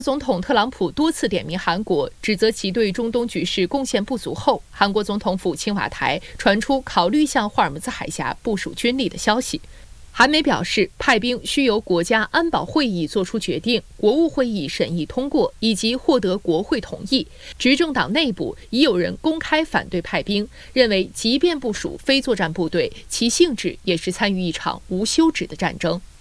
总统特朗普多次点名韩国，指责其对中东局势贡献不足后，韩国总统府青瓦台传出考虑向霍尔木兹海峡部署军力的消息。韩媒表示，派兵需由国家安保会议作出决定，国务会议审议通过，以及获得国会同意。执政党内部已有人公开反对派兵，认为即便部署非作战部队，其性质也是参与一场无休止的战争。